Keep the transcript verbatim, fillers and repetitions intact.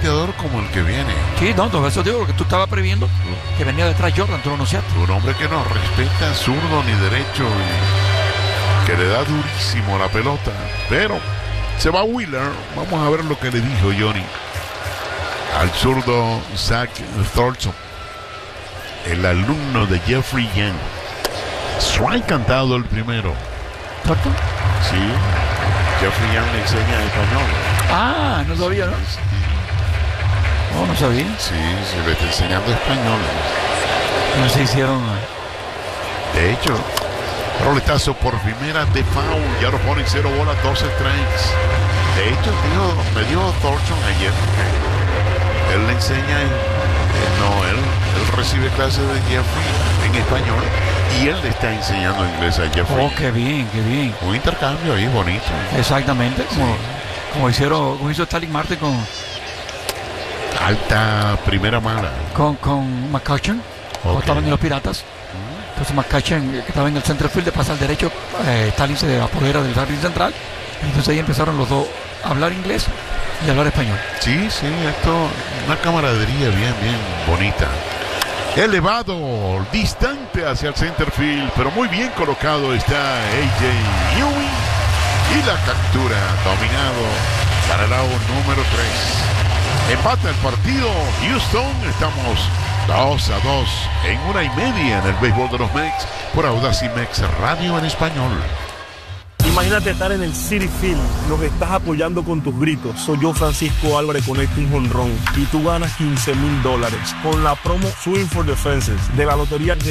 bateador como el que viene. Sí, no, todo eso digo, lo que tú estabas previendo, que venía detrás Jordan, tú lo anunciaste. Un hombre que no respeta zurdo ni derecho y que le da durísimo la pelota. Pero se va Wheeler. Vamos a ver lo que le dijo Johnny al zurdo Zach Thornton, el alumno de Jeffrey Young. Strike cantado el primero. ¿Thornton? Sí, Jeffrey Young le enseña español. Ah, no sabía, ¿no? Sí, No, no sabía. sí, se le está enseñando español. No se hicieron. De hecho, roletazo por primera de foul. Ya lo ponen cero bolas, dos strikes. De hecho, dijo, me dijo Thornton ayer que él le enseña, en, eh, no, él, él recibe clases de Jeffrey en español y él le está enseñando inglés a Jeffrey. Oh, qué bien, qué bien. Un intercambio ahí bonito. Exactamente, como, Sí. como hicieron, como hizo Starling Marte con, Alta primera mala. con, con McCutcheon, cuando Ok. estaban en los Piratas. Entonces McCutcheon, que estaba en el center field, de pasa al derecho, eh, Starling se apodera del jardín central. Entonces ahí empezaron los dos a hablar inglés y a hablar español. Sí, sí, esto, una camaradería bien, bien bonita. Elevado, distante hacia el center field, pero muy bien colocado está A J Ewing. Y la captura, dominado para el out número tres. Empata el partido, Houston, estamos dos a dos en una y media en el béisbol de los Mex por Audacy Mex Radio en español. Imagínate estar en el Citi Field, nos estás apoyando con tus gritos. Soy yo, Francisco Álvarez, conecto un jonrón y tú ganas quince mil dólares con la promo Swing for the Fences de la Lotería de